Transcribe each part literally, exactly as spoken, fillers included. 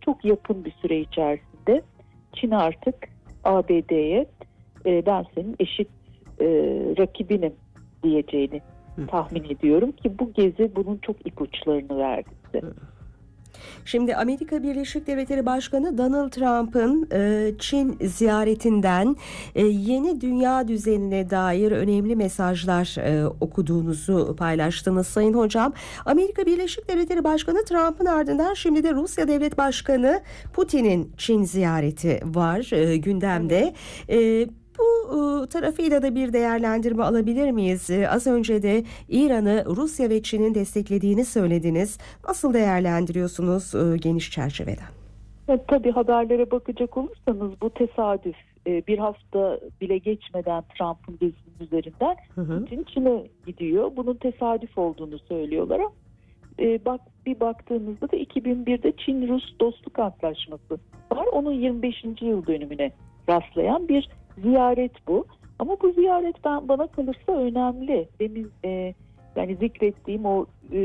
çok yakın bir süre içerisinde Çin artık A B D'ye e, ben senin eşit e, rakibinim diyeceğini Hı. tahmin ediyorum ki bu gezi bunun çok ipuçlarını verdi size. Şimdi Amerika Birleşik Devletleri Başkanı Donald Trump'ın e, Çin ziyaretinden e, yeni dünya düzenine dair önemli mesajlar e, okuduğunuzu paylaştınız Sayın Hocam. Amerika Birleşik Devletleri Başkanı Trump'ın ardından şimdi de Rusya Devlet Başkanı Putin'in Çin ziyareti var e, gündemde. E, Bu tarafıyla da bir değerlendirme alabilir miyiz? Az önce de İran'ı Rusya ve Çin'in desteklediğini söylediniz. Nasıl değerlendiriyorsunuz geniş çerçeveden? Evet, tabii haberlere bakacak olursanız bu tesadüf. Bir hafta bile geçmeden Trump'ın gezinin üzerinden hı hı. Putin Çin'e gidiyor. Bunun tesadüf olduğunu söylüyorlar ama bak bir baktığınızda da iki bin birde Çin-Rus Dostluk Antlaşması var. Onun yirmi beşinci yıl dönümüne rastlayan bir ziyaret bu. Ama bu ziyaret ben bana kalırsa önemli. Demin e, yani zikrettiğim o e,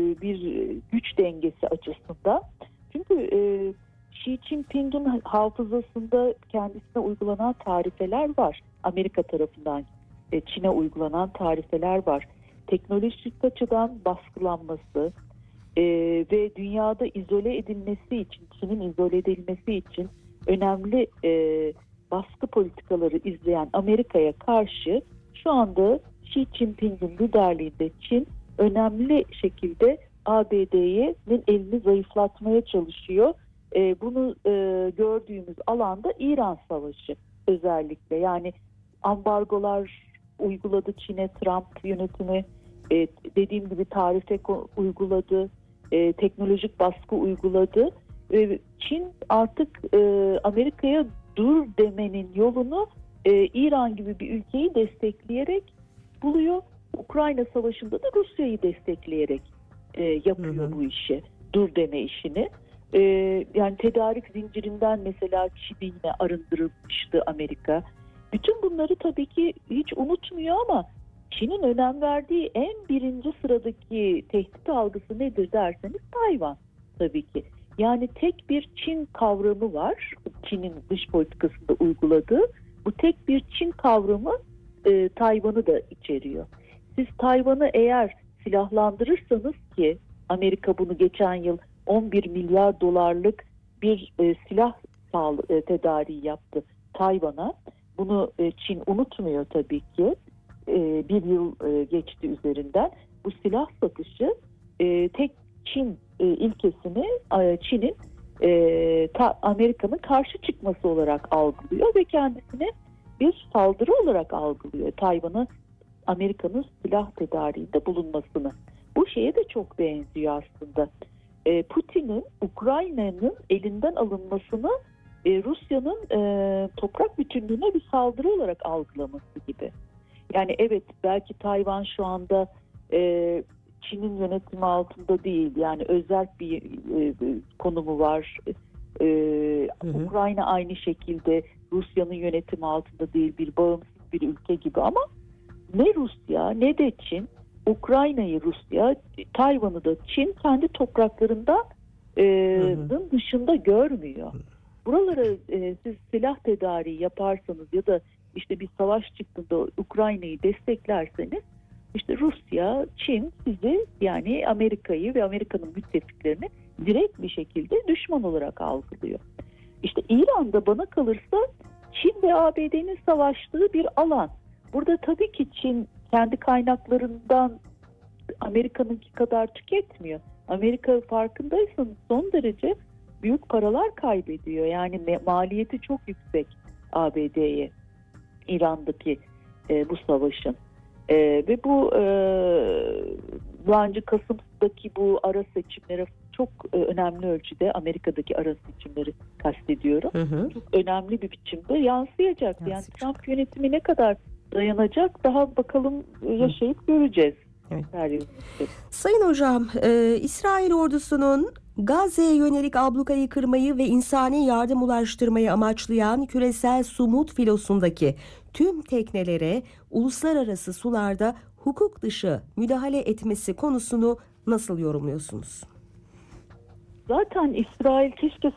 bir güç dengesi açısından. Çünkü e, Xi Jinping'in hafızasında kendisine uygulanan tarifeler var. Amerika tarafından e, Çin'e uygulanan tarifeler var. Teknolojik açıdan baskılanması e, ve dünyada izole edilmesi için, Çin'in izole edilmesi için önemli e, baskı politikaları izleyen Amerika'ya karşı şu anda Xi Jinping'in liderliğinde Çin önemli şekilde A B D'nin elini zayıflatmaya çalışıyor. E, bunu e, gördüğümüz alanda İran Savaşı özellikle. Yani ambargolar uyguladı Çin'e Trump yönetimi. E, dediğim gibi tarife uyguladı. E, teknolojik baskı uyguladı. E, Çin artık e, Amerika'ya dur demenin yolunu e, İran gibi bir ülkeyi destekleyerek buluyor. Ukrayna Savaşı'nda da Rusya'yı destekleyerek e, yapıyor hı hı. bu işi. Dur deme işini. E, yani tedarik zincirinden mesela Çin'i yine arındırılmıştı Amerika. Bütün bunları tabii ki hiç unutmuyor ama Çin'in önem verdiği en birinci sıradaki tehdit algısı nedir derseniz Tayvan tabii ki. Yani tek bir Çin kavramı var. Çin'in dış politikasında uyguladığı. Bu tek bir Çin kavramı e, Tayvan'ı da içeriyor. Siz Tayvan'ı eğer silahlandırırsanız ki Amerika bunu geçen yıl on bir milyar dolarlık bir e, silah sağ, e, tedariği yaptı Tayvan'a. Bunu e, Çin unutmuyor tabii ki. E, bir yıl e, geçti üzerinden. Bu silah satışı e, tek Çin e, ilkesini e, Çin'in e, Amerika'nın karşı çıkması olarak algılıyor ve kendisine bir saldırı olarak algılıyor. Tayvan'ı Amerika'nın silah tedariğinde bulunmasını. Bu şeye de çok benziyor aslında. E, Putin'in Ukrayna'nın elinden alınmasını e, Rusya'nın e, toprak bütünlüğüne bir saldırı olarak algılaması gibi. Yani evet belki Tayvan şu anda e, Çin'in yönetimi altında değil. Yani özel bir e, konumu var. E, hı hı. Ukrayna aynı şekilde Rusya'nın yönetimi altında değil. Bir bağımsız bir ülke gibi ama ne Rusya ne de Çin Ukrayna'yı Rusya, Tayvan'ı da Çin kendi topraklarından e, dışında görmüyor. Buralara e, siz silah tedariği yaparsanız ya da işte bir savaş çıktığında Ukrayna'yı desteklerseniz işte Rusya, Çin sizi yani Amerika'yı ve Amerika'nın müttefiklerini direkt bir şekilde düşman olarak algılıyor. İşte İran'da bana kalırsa Çin ve A B D'nin savaştığı bir alan. Burada tabii ki Çin kendi kaynaklarından Amerika'nınki kadar tüketmiyor. Amerika farkındaysanız son derece büyük paralar kaybediyor. Yani maliyeti çok yüksek A B D'ye İran'daki e, bu savaşın. E, ve bu e, bence Kasım'daki bu ara seçimlere çok e, önemli ölçüde Amerika'daki ara seçimleri kastediyorum. Hı hı. Çok önemli bir biçimde yansıyacak. Yansıyacak. Yani Trump yönetimi ne kadar dayanacak daha bakalım yaşayıp göreceğiz. Evet. Sayın Hocam, e, İsrail ordusunun Gazze'ye yönelik ablukayı kırmayı ve insani yardım ulaştırmayı amaçlayan küresel Sumut filosundaki tüm teknelere uluslararası sularda hukuk dışı müdahale etmesi konusunu nasıl yorumluyorsunuz? Zaten İsrail keşke